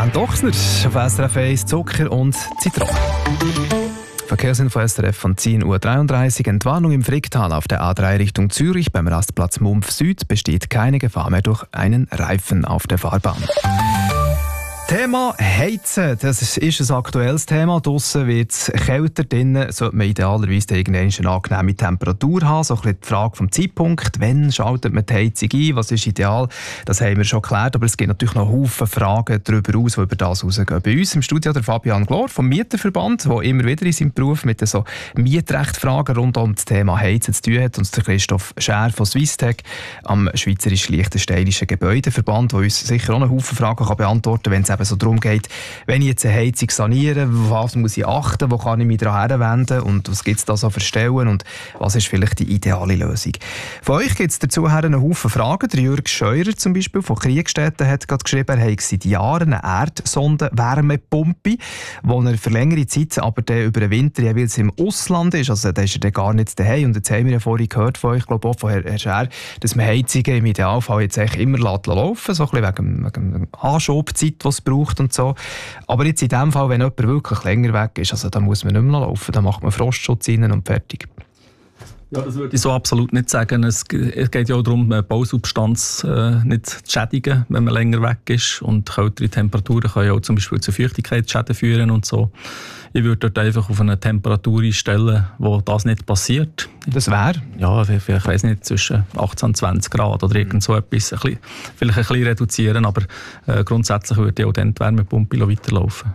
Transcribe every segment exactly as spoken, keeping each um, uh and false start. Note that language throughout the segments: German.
Bernd Ochsner auf S R F eins, Zucker und Zitrone. Verkehrsinfo S R F von zehn Uhr dreiunddreißig. Entwarnung im Fricktal auf der A drei Richtung Zürich. Beim Rastplatz Mumpf Süd besteht keine Gefahr mehr durch einen Reifen auf der Fahrbahn. Thema Heizen, das ist ein aktuelles Thema. Draussen wird es kälter, drinnen sollte man idealerweise irgendwann eine angenehme Temperatur haben. So ein bisschen die Frage vom Zeitpunkt, wann schaltet man die Heizung ein, was ist ideal, das haben wir schon geklärt. Aber es gibt natürlich noch Haufen Fragen darüber aus, die über das rausgehen. Bei uns im Studio der Fabian Glor vom Mieterverband, der immer wieder in seinem Beruf mit so Mietrechtfragen rund um das Thema Heizen zu tun hat. Und der Christoph Schär von Swisstech am Schweizerisch-Liechtensteinischen Gebäudeverband, der uns sicher auch einen Haufen Fragen kann beantworten kann, wenn es eben so darum geht, wenn ich jetzt eine Heizung saniere, was muss ich achten, wo kann ich mich daran herwenden und was gibt es da so für Stellen und was ist vielleicht die ideale Lösung. Von euch gibt es dazu einen Haufen Fragen. Der Jürg Scheurer zum Beispiel von Kriegstätten hat gerade geschrieben, er habe seit Jahren eine Erdsonde-Wärmepumpe, wo er für längere Zeit aber der über den Winter jeweils im Ausland ist, also da ist er dann gar nicht daheim. Und jetzt haben wir ja vorhin gehört von euch, ich glaube auch von Herrn Schär, dass man Heizungen im Idealfall jetzt eigentlich immer laufen lässt, so ein bisschen wegen, wegen der Anschubzeit, die es braucht und so. Aber jetzt in dem Fall, wenn jemand wirklich länger weg ist, also da muss man nicht mehr laufen, da macht man Frostschutz rein und fertig. Ja, das würde ich so absolut nicht sagen. Es geht ja auch darum, die Bausubstanz äh, nicht zu schädigen, wenn man länger weg ist. Und kältere Temperaturen können ja auch zum Beispiel zu Feuchtigkeitsschäden führen und so. Ich würde dort einfach auf eine Temperatur einstellen, wo das nicht passiert. Das wäre? Ja, vielleicht, ich weiss nicht, zwischen achtzehn und zwanzig Grad oder irgend so etwas. Ein bisschen, vielleicht ein bisschen reduzieren, aber äh, grundsätzlich würde ich auch dann die Wärmepumpe weiterlaufen.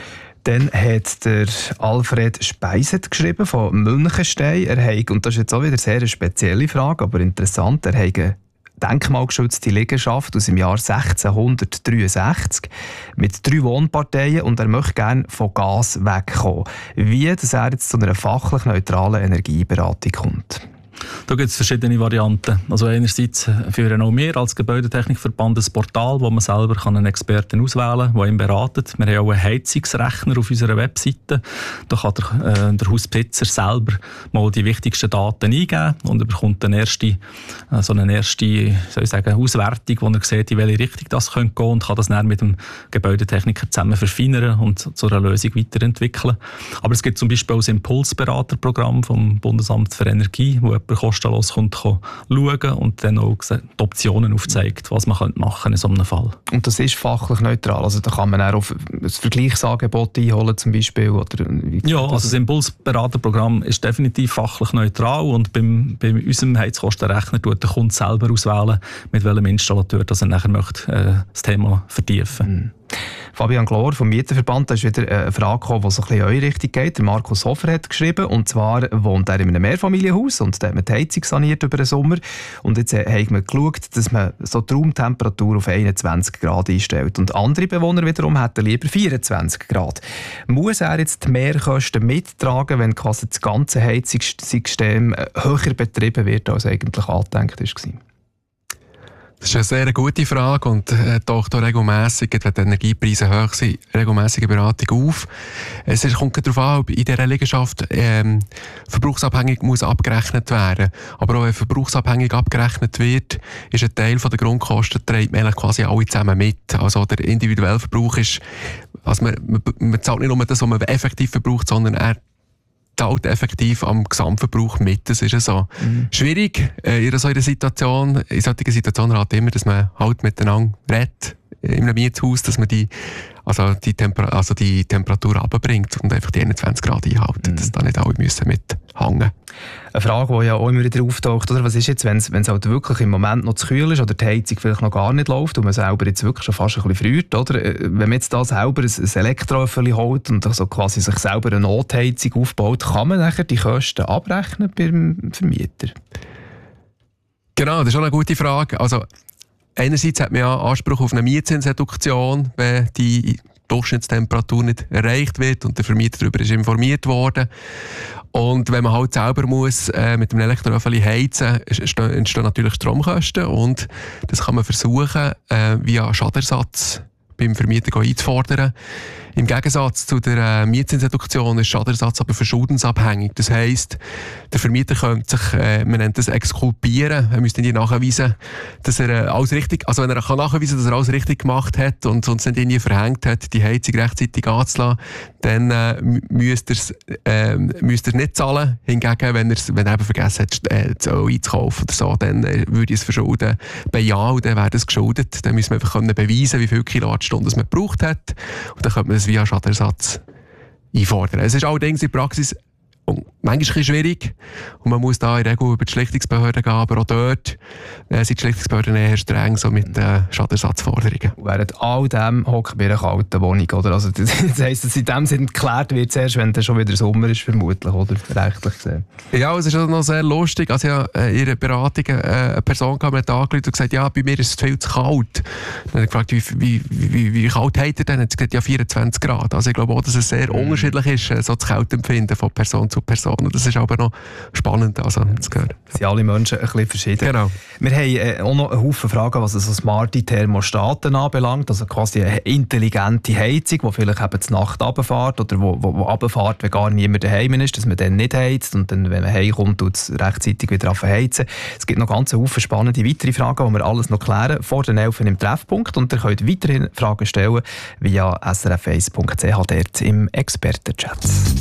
Dann hat der Alfred Speiset geschrieben von Münchenstein. Er hat, und das ist jetzt auch wieder eine sehr spezielle Frage, aber interessant, er hat eine denkmalgeschützte Liegenschaft aus dem Jahr sechzehnhundertdreiundsechzig mit drei Wohnparteien und er möchte gerne von Gas wegkommen. Wie dass er jetzt zu einer fachlich neutralen Energieberatung kommt? Da gibt es verschiedene Varianten. Also einerseits führen auch wir als Gebäudetechnikverband ein Portal, wo man selber einen Experten auswählen kann, der ihn beratet. Wir haben auch einen Heizungsrechner auf unserer Webseite. Da kann der, äh, der Hausbesitzer selber mal die wichtigsten Daten eingeben und er bekommt eine erste, äh, so eine erste soll ich sagen, Auswertung, wo er sieht, in welche Richtung das könnte gehen und kann das dann mit dem Gebäudetechniker zusammen verfeinern und zu einer Lösung weiterentwickeln. Aber es gibt zum Beispiel auch das Impulsberaterprogramm vom Bundesamt für Energie, wo kostenlos kommt, schauen und dann auch die Optionen aufzeigt, was man machen in so einem Fall. Und das ist fachlich neutral? Also da kann man auch auf ein Vergleichsangebot einholen zum Beispiel? Oder ja, also das Impulsberaterprogramm ist definitiv fachlich neutral und beim, bei unserem Heizkostenrechner tut der Kunde selber auswählen, mit welchem Installateur dass er nachher möchte, äh, das Thema vertiefen. Mhm. Fabian Glor vom Mieterverband, da ist wieder eine Frage gekommen, die so ein bisschen in eure Richtung geht. Der Markus Hofer hat geschrieben, und zwar wohnt er in einem Mehrfamilienhaus und da hat man die Heizung saniert über den Sommer und jetzt hat man geschaut, dass man so die Raumtemperatur auf einundzwanzig Grad einstellt und andere Bewohner wiederum hätten lieber vierundzwanzig Grad. Muss er jetzt die Mehrkosten mittragen, wenn quasi das ganze Heizungssystem höher betrieben wird, als eigentlich angedenkt war? Das ist eine sehr gute Frage und äh, taucht auch regelmässig, wenn die Energiepreise hoch sind, regelmässige Beratung auf. Es ist, kommt darauf an, ob in dieser Liegenschaft ähm, verbrauchsabhängig muss abgerechnet werden. Aber auch wenn verbrauchsabhängig abgerechnet wird, ist ein Teil von der Grundkosten trägt man quasi alle zusammen mit. Also der individuelle Verbrauch ist, also man, man, man zahlt nicht nur das, was man effektiv verbraucht, sondern er zahlt effektiv am Gesamtverbrauch mit. Das ist ja so. Mhm. Schwierig äh, in so einer Situation. In solchen Situationen halt immer, dass man halt miteinander redet in einem Mietshaus, dass man die, also die, Temper- also die Temperatur runterbringt und einfach die einundzwanzig Grad einhalten, mhm. dass da nicht alle müssen mithängen. Eine Frage, die ja auch immer wieder auftaucht, oder? Was ist jetzt, wenn es halt wirklich im Moment noch zu kühl ist oder die Heizung vielleicht noch gar nicht läuft und man selber jetzt wirklich schon fast ein bisschen friert, oder? Wenn man jetzt da selber ein, ein Elektroöffel holt und also quasi sich selber eine Notheizung aufbaut, kann man nachher die Kosten abrechnen beim Vermieter? Genau, das ist auch eine gute Frage. Also einerseits hat man ja Anspruch auf eine Mietzinsreduktion, wenn die Durchschnittstemperatur nicht erreicht wird und der Vermieter darüber ist informiert worden. Und wenn man halt selber muss, äh, mit dem Elektroöffel heizen, entstehen natürlich Stromkosten und das kann man versuchen, äh, via Schadenersatz beim Vermieter einzufordern. Im Gegensatz zu der äh, Mietzinsreduktion ist Schadenersatz aber verschuldensabhängig. Das heisst, der Vermieter könnte sich, äh, man nennt das exkulpieren, er müsste nicht nachweisen, dass er äh, alles richtig, also wenn er kann nachweisen, dass er alles richtig gemacht hat und sonst nicht irgendwie verhängt hat, die Heizung rechtzeitig anzulassen, dann äh, müsste er äh, müsste er nicht zahlen. Hingegen, wenn er, wenn er eben vergessen hat, äh, das Öl einzukaufen oder so, dann äh, würde ich es verschulden bejahen und dann wäre das geschuldet. Dann müssen wir einfach können beweisen, wie viele Kilowattstunden man gebraucht hat und dann könnte man das via Schadenersatz einfordern. Es ist allerdings in der Praxis manchmal ein bisschen schwierig und man muss da in der Regel über die Schlichtungsbehörden gehen, aber auch dort äh, sind die Schlichtungsbehörden eher streng so mit äh, Schadenersatzforderungen. Während all dem hocken wir in einer kalten Wohnung, oder? Also das heisst, dass in dem Sinne geklärt wird erst, wenn dann schon wieder Sommer ist, vermutlich, oder? Rechtlich gesehen. Ja, es ist auch noch sehr lustig. Also ja, in ihrer Beratung äh, eine Person kam mir angerufen und gesagt, ja, bei mir ist es viel zu kalt. Dann habe ich gefragt, wie, wie, wie, wie kalt hat er denn? Hat sie gesagt, ja, vierundzwanzig Grad. Also ich glaube auch, dass es sehr mhm. unterschiedlich ist, so das Kälteempfinden von Person zu Person. Und das ist aber noch spannend, also zu hören. Sind alle Menschen ein bisschen verschieden. Genau. Wir haben äh, auch noch einen Haufen Fragen, was so smarte Thermostaten anbelangt. Also quasi eine intelligente Heizung, die vielleicht eben zur Nacht runterfährt oder wo, wo, wo runterfährt, wenn gar niemand daheim ist, dass man dann nicht heizt und dann, wenn man heimkommt, tut es rechtzeitig wieder heizen. Es gibt noch ganz einen Haufen spannende weitere Fragen, die wir alles noch klären vor den elf im Treffpunkt. Und ihr könnt weiterhin Fragen stellen via s r f eins punkt c h dort im Expertenchat.